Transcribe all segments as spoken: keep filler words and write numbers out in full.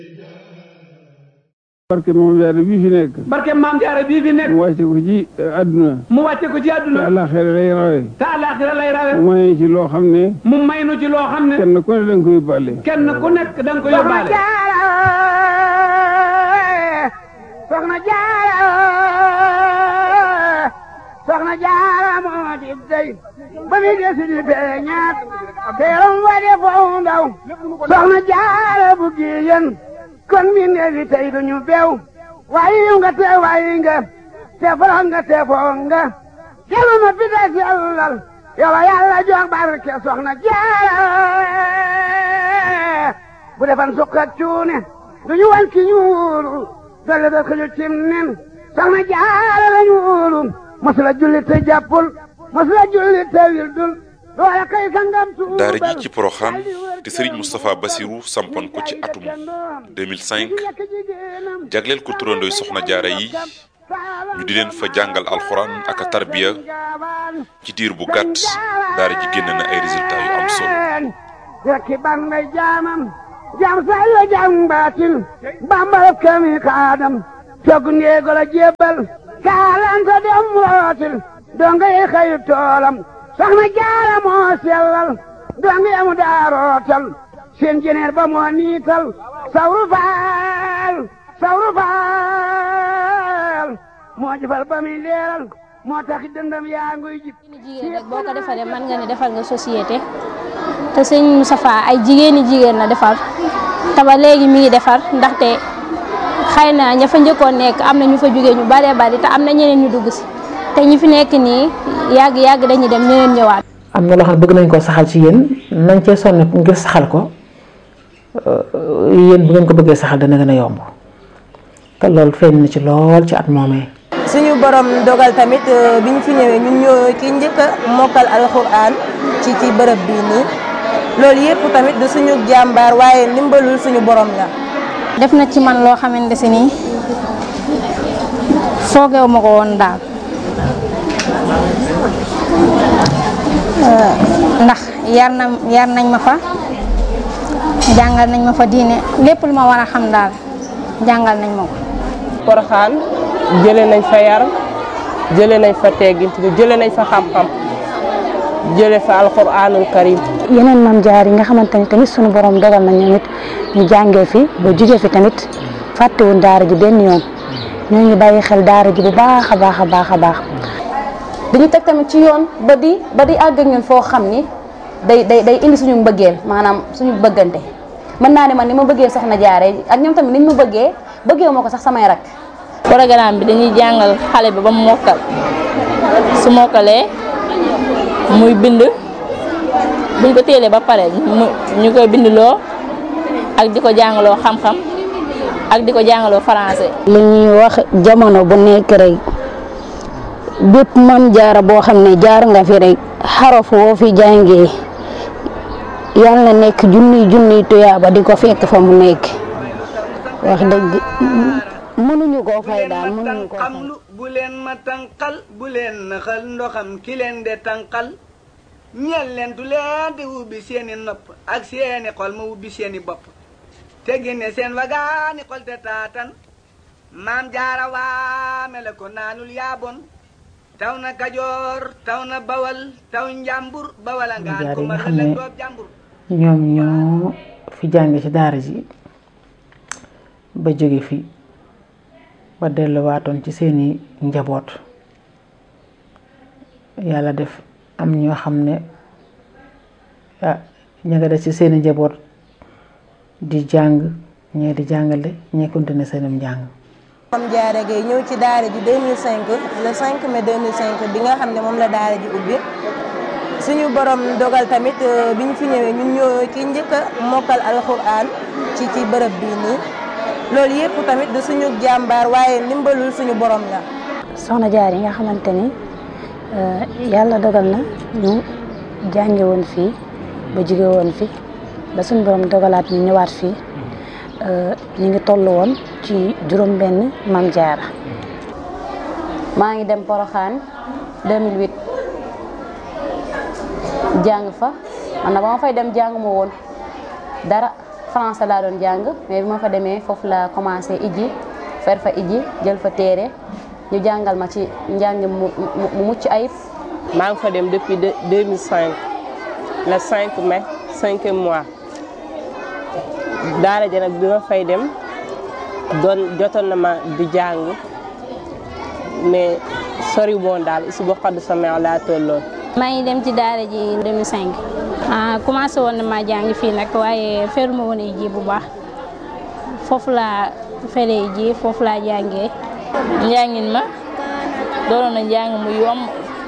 barke moom jaara bii fi nekk. barke maam jaara bii fi nekk. mu wàcce ko ci àdduna. mu wàcce ko ci àdduna. te àllaaxira lay rawe. te àllaaxira lay rawe. mu may ci loo xam ne. mu may nu ci loo xam ne. kenn ku ne da nga ko yóbbaale. kenn ku nekk da nga ko yóbbaale. soxna jaara soxna jaara moo di dey ba mi desi di feeñaat teeram wa de foo ndaw soxna jaara bu giyen kon mi neefi tey duñu beew waayi nga te waayi nga te foro nga te foo nga kelu ma fi des yàllal yow yàlla jox barke soxna jaara bu defan sukk ak cuune duñu wan ki ñuulu dolle da ko cim nen soxna jaara lañu wóolu masula julli te jàppul masula julli te wildul loola kay sangam tuubal daara ji ci Porokhane te Serigne Moustapha Bassirou sampoon ko ci atum deux mille cinq jagleel ko turandooy soxna jaara yi ñu di leen fa jàngal alxuraan ak a tarbiya ci diir bu gàtt daara ji génn na ay résultats yu am solo rekki ban may jaamam jam say la jam baatil bambal kami xaadam togg ndeego la jébbal kaalanta dem rootil donga yi xëyu toolam soxna jaara moo sellal donga yamu daa rootal seen jeneer ba moo niital sawru faal sawru faal moo jëfal ba muy leeral moo tax dëndam yaa nguy jib jigéen rek boo ko defaree mën nga ne defal nga société te sëñ Moustapha ay jigéeni jigéen la defar te ba léegi mi ngi defar ndaxte xëy na ña fa njëkkoon nekk am na ñu fa jógee ñu baree bari te am na ñeneen ñu dugg si te ñi fi nekk nii yàgg yàgg dañuy dem ñeneen ñëwaat. am na loo xam ne bëgg nañ koo saxal ci yéen nañ cee sonn ngir saxal ko yéen bu ngeen ko bëggee saxal dana gën a yomb te loolu feeñ na ci lool ci at moomee. suñu borom dogal tamit bi ñu fi ñëwee ñun ñoo ki njëkk a mokkal alxuraan ci ci bërëb bii nii loolu yëpp tamit du suñu jàmbaar waaye ndimbalul suñu borom la. def na ci man loo xamante si nii foogeewu ma ko woon daal ndax yar na yar nañ ma fa jàngal nañ ma fa diine lépp lu ma war a xam daal jàngal nañ ma ko. Porokhane jëlee nañ fa yar jëlee nañ fa teggin jëlee nañ fa xam-xam jëlee fa alxuraanul karim. yeneen maam jaar yi nga xamante ni tamit sunu borom dogal na ñoom it ñu jàngee fi ba jugee fi tamit fàttewuñ daara ji benn yoon ñoo ngi bàyyi xel daara ji bu baax a baax a baax a baax. dañu teg tamit ci yoon ba di ba di àgg ak ñun foo xam ni day day day indi suñu mbëggeel maanaam suñu bëggante mën naa ne man ni ma bëggee soxna jaare ak ñoom tamit niñ ma bëggee bëggee moo ko sax samay rak. programme bi dañuy jàngal xale bi ba mu mokkal su mokkalee muy bind buñ ko téelee ba pare mu ñu koy bindloo ak di ko jàngaloo xam-xam ak di ko jàngaloo français. li ñuy wax jamono bu nekk rek bépp mam jaara boo xam ne jaar nga fi rek xaraf woo fi jàngee yàlla na nekk junniy junniy tuyaaba di ko fekk fa mu nekk wax dëgg mënuñu koo fay daal mënuñu koo fay. bu leen ma tànqal bu leen naxal ndoxam ki leen de tànqal ñeel leen du leen di ubbi seeni nopp ak seeni xol ma ubbi seeni bopp te génne seen wagaani xol te taatan maam jaara waame la ko naanul yaabon taw na kajoor taw na bawal taw njàmbur bawala ngaan ko ma la doob jàmbur. ñoom ñoo fi jànge ci daara ji ba jóge fi ba delluwaatoon ci seeni njaboot yàlla def am ñoo xam ne ah ña nga def ci seeni njaboot di jàng ñee di jàngale ñee continuer seenum njàng. Maam Jaara Gaye ñëw ci daara ji deux mille cinq le cinq mai deux mille cinq bi nga xam ne moom la daara ji ubbi suñu borom dogal tamit bi ñu fi ñëwee ñun ñoo ki njëkk a mokkal alxuraan ci ci bërëb bii nii loolu yëpp tamit du suñu jàmbaar waaye ndimbalul suñu borom la. soxna jaar yi nga xamante ni yàlla dogal na ñu jànge woon fii ba jóge woon fi ba suñu borom dogalaat ñu ñëwaat fii ñu ngi toll woon ci juróom benn maam jaara. maa ngi dem Porokhane deux mille huit jàng fa man na ba ma fay dem jàng ma woon dara français laa doon jàng mais bi ma fa demee foofu la commencé ijji fer fa ijji jël fa téere ñu jàngal ma ci njàng mu mu mucc ayib. maa ngi fa dem depuis deux mille cinq le cinq mai cinquième mois daara ja nag bi ma fay dem doon jotoon na ma di jàng mais sori woon daal isu boo xaddu sa meew laa tolloon. maa ngi dem ci daara ji deux mille cinq ah commencé woon na maa jàng fii nag waaye feruma woon ji bu baax foofu laa feree ji foofu laa jàngee. njàngin ma doonoon na njàng mu yomb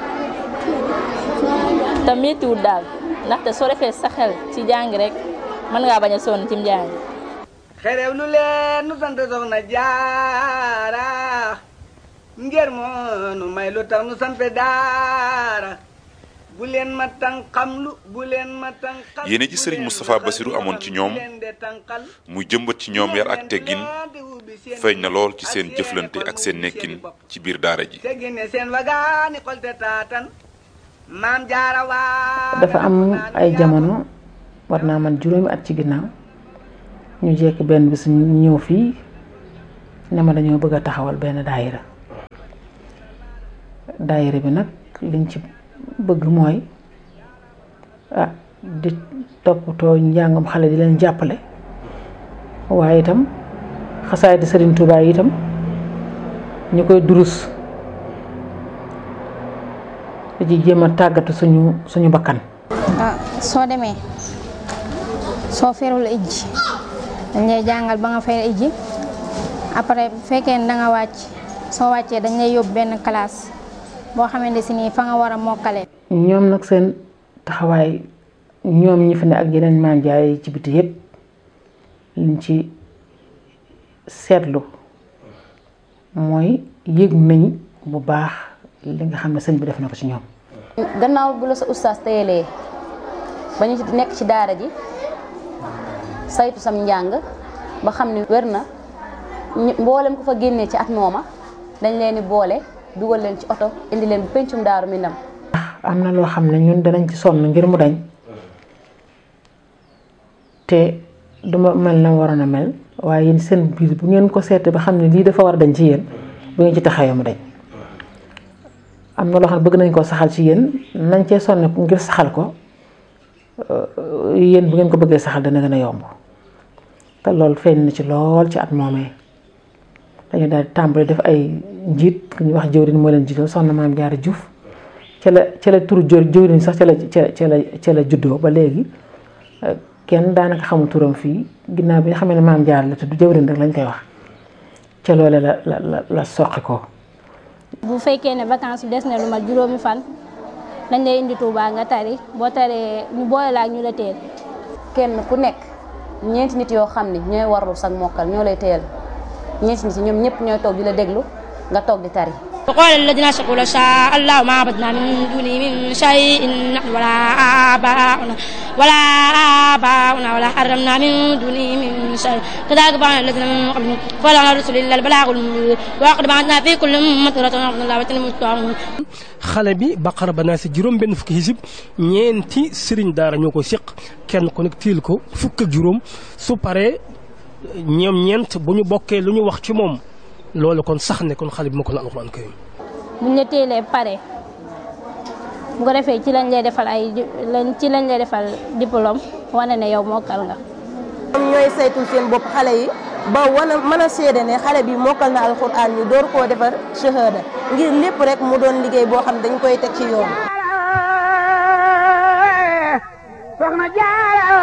te méttiwul daal ndaxte soo defee sa xel ci jàng rek mën ngaa bañ a sonn ci njàng. xerew lu leen nu sant soxna jaara ngir moo nu may lu tax nu sampe daara bu leen ma tànqam lu bu leen ma tànqam. yéene ji Serigne Moustapha Bassirou amoon ci ñoom muy jëmbat ci ñoom yar ak teggin feeñ na lool ci seen jëflante ak seen nekkin ci biir daara ji. dafa am ay jamono war naa man juróomi at ci ginnaaw ñu jekk benn bis ñu ñëw fii ne ma dañoo bëgg a taxawal benn daayira daayira bi nag liñ ci bëgg mooy ah di toppatoo njàngam xale di leen jàppale waaye itam xasaay di Serigne Touba yi itam ñu koy durus di jéem a tàggatu suñu suñu bakkan. ah soo demee soo ferul ijji dañ lay jàngal ba nga fer ijji après bu fekkee ne da nga wàcc soo wàccee dañ lay yóbbu benn classe boo xamante si nii fa nga war a mokkale. ñoom nag seen taxawaay ñoom ñi fi ne ak yeneen maam jaay ci biti yépp liñ ci seetlu mooy yëg nañ bu baax li nga xam ne sëñ bi def na ko ci ñoom. gannaaw bu la sa ustaas teyelee ba ñu nekk ci daara ji saytu sam njàng ba xam ne wér na mboolem ko fa génnee ci at mooma dañ leen di boole dugal leen ci oto indi leen bu pencum Daaru Minam. am na loo xam ne ñun danañ ci sonn ngir mu dañ te duma mel na waroon a mel waaye yéen seen biir bu ngeen ko seetee ba xam ne lii dafa war a dañ ci yéen bu ngeen ci taxawee mu dañ. am na loo xam ne bëgg nañ koo saxal ci yéen nañ cee sonn ngir saxal ko yéen bu ngeen ko bëggee saxal dana gën a yomb te loolu feeñ na ci lool ci at moomee dañu daal di tàmbali def ay njiit ku ñuy wax jëwriñ moo leen jiital soxna Maam Jaara Juuf ca la ca la turu jëwriñ sax ca la ca la ca la juddoo ba léegi kenn daanaka xamul turam fii ginnaaw bi nga xam ne Maam Jaara la tudd jëwriñ rek lañ koy wax ca loole la la la la soqi ko. bu fekkee ne vacances bi des na lu mat juróomi fan dañ lay indi Touba nga tari boo taree ñu boole la ak ñu la teel. kenn ku nekk ñeenti nit yoo xam ne ñooy warlu sag mokkal ñoo lay teel ñeenti nit ñoom ñëpp ñooy toog di la déglu nga toog di tari. وقال الذين أشركوا لو شاء الله ما عبدنا من دونه من شيء نحن ولا آباؤنا ولا آباؤنا ولا حرمنا من دونه من شيء كذلك فعل الذين من قبلهم فلا رسل إلا البلاغ المبين وقد بعثنا في كل أمة رسولا أن الله المستعان. xale bi Baqara ba naa si juróom benn fukki hizib ñeenti sëriñ daara ñoo ko seq kenn ku nekk tiil ko fukk ak juróom su paree ñoom ñeent bu ñu bokkee lu ñu wax ci moom. loolu kon sax ne kon xale bi mokkal na alxuraan karim. buñ la teelee pare bu ko defee ci lañ lay defal ay ci lañ lay defal diplôme wane ne yow mokkal nga. ñoom ñooy saytul seen bopp xale yi ba wana mën a seede ne xale bi mokkal na alxuraan ñu door koo defar shahada ngir lépp rek mu doon liggéey boo xam dañ koy teg ci yoon. soxna Jaara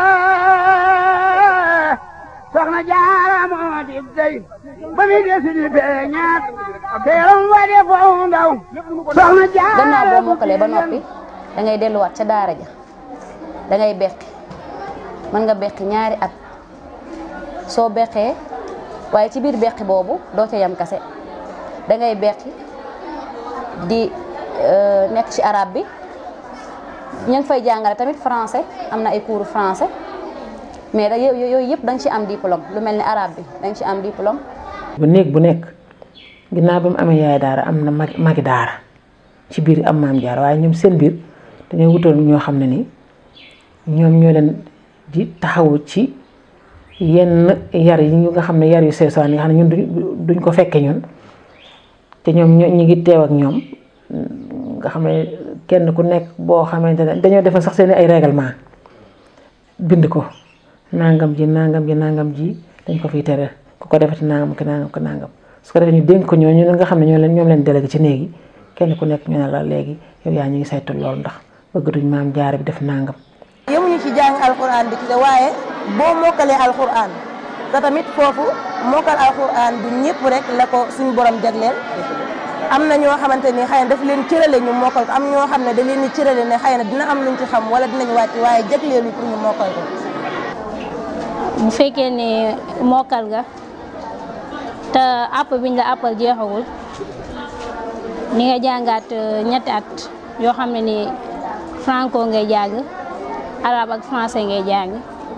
soxna Jaara moo di dey ba mi desi di feeñaat teeram wa de foofu ndaw soxna Jaara. gannaaw boo mokkalee ba noppi da ngay delluwaat ca daara ja da ngay beqi mën nga beqi ñaari at soo beqee waaye ci biir beqi boobu doo ca yam kase da ngay beqi di nekk ci arabe bi ñu ngi fay jàngale tamit français am na ay cours français. mais da yooyu yëpp da nga ci am diplôme lu mel ni arabe bi da nga ci am diplôme. bu néeg bu nekk ginnaaw ba mu amee yaay daara am na magi magi daara ci biir am maam jaara waaye ñoom seen biir dañoo wutal ñoo xam ne ni ñoom ñoo leen di taxawu ci yenn yar yi ñu nga xam ne yar yu seesaan yi nga xam ne ñun duñ ko fekke ñun te ñoom ñu ngi teew ak ñoom nga xam ne kenn ku nekk boo xamante ne dañoo defal sax seen ay règlement bind ko nangam ji nangam ji nangam ji dañ ko fiy tere ku ko defati nangam ki nangam ki nangam su ko defee ñu dénk ko ñooñu nga xam ne ñoo leen ñoom leen délégué ci néegi kenn ku nekk ñu ne la léegi yow yaa ñu ngi saytu loolu ndax bëggatuñ maam jaara bi def nangam. yemuñu ci jàng alxuraan bi ci waaye boo mokkalee alxuraan te tamit foofu mokkal alxuraan du ñëpp rek la ko suñu borom jagleel am na ñoo xamante ni xëy na daf leen cërale ñu mokkal ko am ñoo xam ne da leen di cërale ne xëy na dina am luñ ci xam wala dinañ wàcc waaye jagleelu pour ñu mokkal ko. bu fekkee ne mokkal nga te àpp biñ la àppal jeexagul ni nga jàngaat ñetti at yoo xam ne ni franco ngay jàng arabe ak français ngay jàng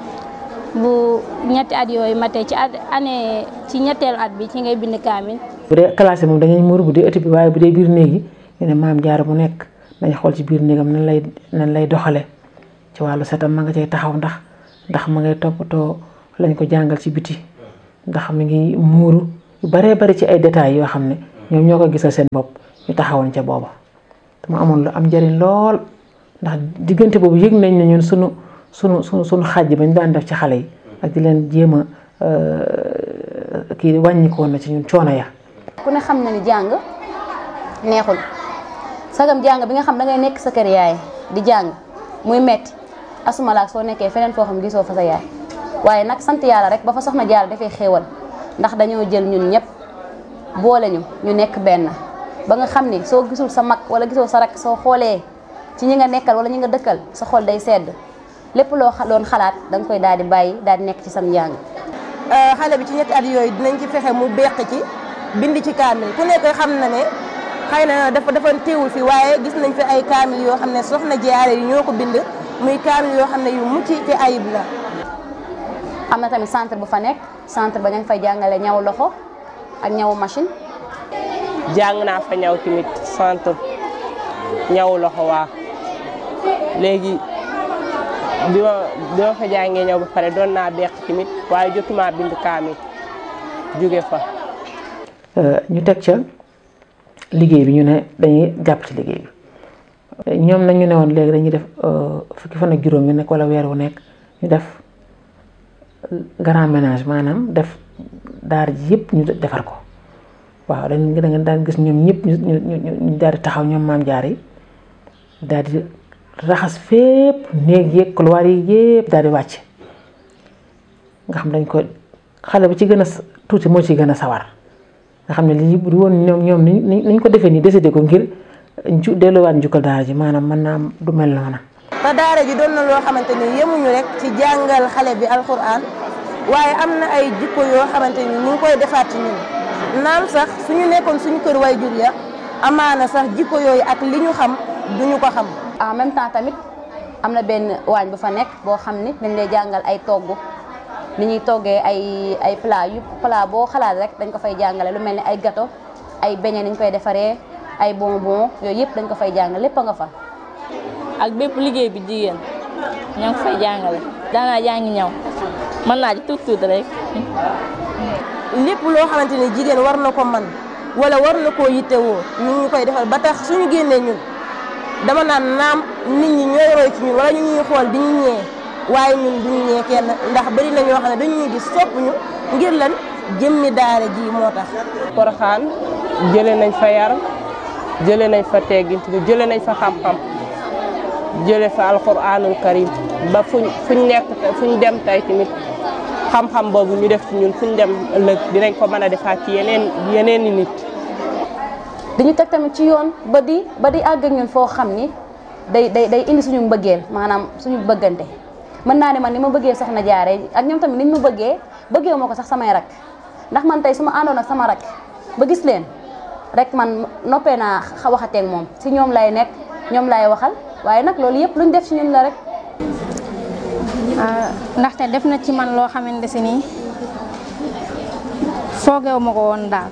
bu ñetti at yooyu matee ci at année ci ñetteelu at bi ci ngay bind kaamil. bu dee classe moom dañuy muur bu dee ëtt bi waaye bu dee biir néegi ñu ne maam jaara bu nekk dañ xool ci biir néegam nan lay nan lay doxale ci wàllu setam ma nga cay taxaw ndax ndax ma ngay toppatoo lañ ko jàngal ci biti ndax mi ngi muuru yu baree bari ci ay détails yoo xam ne ñoom ñoo ko gisal seen bopp ñu taxawoon ca booba te mu amoon lu am njëriñ lool ndax diggante boobu yëg nañ ne ñun sunu sunu sunu sunu xàjj ba ñu daan def ci xale yi ak di leen jéem a kii wàññikoon na ci ñun coono ya. ku ne xam na ni jàng neexul sagam jàng bi nga xam da ngay nekk sa kër yaay di jàng muy metti asuma laak soo nekkee feneen foo xam gisoo fa sa yaay waaye nag sant yàlla rek ba fa soxna Jaara dafay xéewal ndax dañoo jël ñun ñëpp boole ñu ñu nekk benn ba nga xam ni soo gisul sa mag wala gisoo sa rak soo xoolee ci ñi nga nekkal wala ñi nga dëkkal sa xol day sedd lépp loo doon xalaat da nga koy daal di bàyyi daal di nekk ci sam njàng. xale bi ci ñetti at yooyu dinañ ci fexe mu beq ci bind ci kaamil ku nekk xam na ne xëy na dafa dafa teewul fi waaye gis nañ fi ay kaamil yoo xam ne soxna Jaara yi ñoo ko bind muy kaamil yoo xam ne yu mucc ci ayib la. am na tamit centre bu fa nekk centre ba ña ngi fay jàngale ñaw loxo ak ñawu machine. jàng naa fa ñaw tamit centre ñaw loxo waa léegi bi ma bi ma fa jàngee ñaw ba pare doon naa beq tamit waaye jotuma bind kaamil jóge fa. ñu teg ca liggéey bi ñu ne dañuy jàpp ci liggéey bi ñoom nag ñu ne woon léegi dañuy def fukki fan ak juróom yu nekk wala weer wu nekk ñu def grand ménage maanaam def daar ji yëpp ñu defar ko waaw dañ da nga daan gis ñoom ñëpp ñu ñu ñu daal di taxaw ñoom maam jaar yi daal di raxas fépp néeg yeeg couloir yi yëpp daal di wàcc nga xam dañ ko xale bu ci gën a tuuti moo ci gën a sawar nga xam ne lii bu woon ñoom ñoom ni ñu ko defee nii décidé ko ngir ju delluwaat njukkal daara ji maanaam mën naa du mel noona. te daara ji doon na loo xamante ni yemuñu rek ci jàngal xale bi alxuraan waaye am na ay jikko yoo xamante ni ñu ngi koy defaat ci ñun naam sax suñu nekkoon suñu kër way jur ya amaana sax jikko yooyu ak li ñu xam duñu ko xam. en même temps tamit am na benn waañ bu fa nekk boo xam ni dañ lay jàngal ay togg ni ñuy toggee ay ay plat yu plat boo xalaat rek dañ ko fay jàngale lu mel ni ay gâteau ay beignet ni ñu koy defaree ay bonbon yooyu yëpp dañ ko fay jàngale lépp a nga fa. ak bépp liggéey bi jigéen ñoo ngi fay jàngale daanaa jàngi ñaw mën naa ci tuut tuut rek. lépp loo xamante ni jigéen war na ko man wala war na koo yittewoo ñu ngi koy defal ba tax suñu génnee ñun dama naan naam nit ñi ñooy roy ci ñun wala ñu ñuy xool di ñu ñee waaye ñun duñu ñee kenn ndax bari na ñoo xam ne dañu ñuy gis sopp ñu ngir lan jëmmi daara ji moo tax. Poroxaan jëlee nañ fa yar jëlee nañ fa teggin jëlee nañ fa xam-xam jëlee fa alxuraanul karim ba fuñ fuñ nekk fuñ dem tey tamit xam-xam boobu ñu def ci ñun fuñ dem ëllëg dinañ ko mën a defaat ci yeneen yeneen i nit. dañu teg tamit ci yoon ba di ba di àgg ak ñun foo xam ni day day day indi suñu mbëggeel maanaam suñu bëggante mën naa ne man ni ma bëggee soxna Jaara ak ñoom tamit niñ ma bëggee bëggee ma ko sax samay rak ndax man tey su ma àndoon ak sama rak ba gis leen rek man noppee naa waxateeg moom si ñoom lay nekk ñoom lay waxal waaye nag loolu yëpp luñ def ci ñun la rek. ndaxte def na ci man loo xamante si nii foogeewu ma ko woon daal.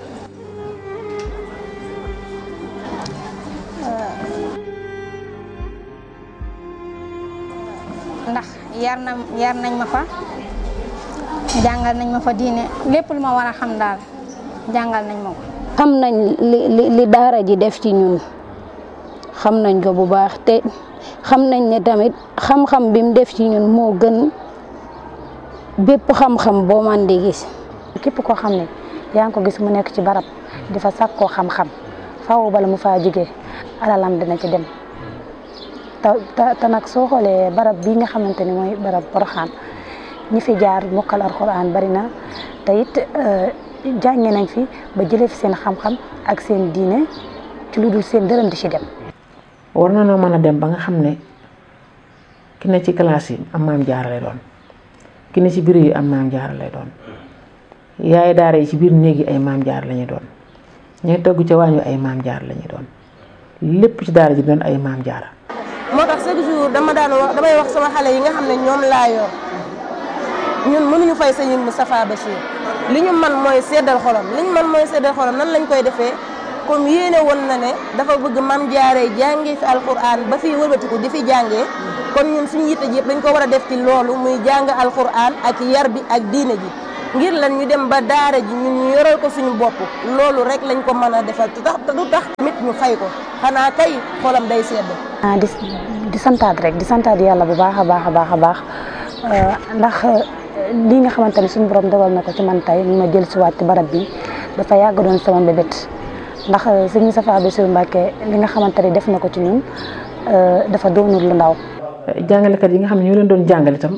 ndax yar na yar nañ ma fa jàngal nañ ma fa diine lépp lu ma war a xam daal jàngal nañ ma ko. xam nañ li li li daara ji def ci ñun xam nañ ko bu baax te xam nañ ne tamit xam-xam bi mu def ci ñun moo gën bépp xam-xam boo man di gis. képp koo xam ne yaa ngi ko gis mu nekk ci barab di fa sàkkoo xam-xam faaw bala mu faa jógee alalam dina ci dem te te nag soo xoolee barab bii nga xamante ni mooy barab Porokhane ñi fi jaar mokkal alxuraan bari na te it jànge nañ fi ba jëlee fi seen xam-xam ak seen diine ci lu dul seen dërëm di ci dem. war na noo mën a dem ba nga xam ne ki ne ci classe yi am maam jaara lay doon ki ne ci biir yi am maam jaara lay doon yaay daara yi ci biir néeg yi ay maam jaara la ñuy doon ñooy togg ca waañu ay maam jaara la ñuy doon lépp ci daara ji doon ay maam jaara. moo tax chaque jour dama daan wax damay wax sama xale yi nga xam ne ñoom laa yor ñun mënuñu fay sëñ Moustapha Bachir li ñu man mooy seddal xolam li ñu man mooy seddal xolam nan lañ koy defee comme yéene woon na ne dafa bëgg mam jaaree jàngee fi alquran ba fii wëlbatiku di fi jàngee kon ñun suñu yitte ji yëpp dañ ko war a def ci loolu muy jàng alquran ak yar bi ak diine ji ngir lan ñu dem ba daara ji ñun ñu yoral ko suñu bopp loolu rek lañ ko mën a defal te tax te du tax tamit ñu fay ko xanaa kay xolam day sedd. ah di di santaat rek di santaat yàlla bu baax a baax a baax a baax ndax lii nga xamante ne suñu borom dogal na ko ci man tey ma jël si waat ci barab bi dafa yàgg doon sama mbébét ndax sëñ Moustapha Bassirou Mbacké li nga xamante ne def na ko ci ñun dafa doonul lu ndaw. jàngalekat yi nga xam ne ñoo leen doon jàngale itam